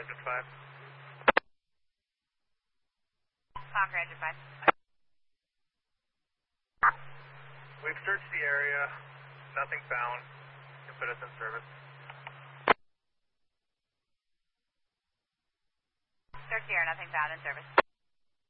Engine 5. Conquer Engine 5. We've searched the area, nothing found. You can put us in service. Search here, nothing found in service.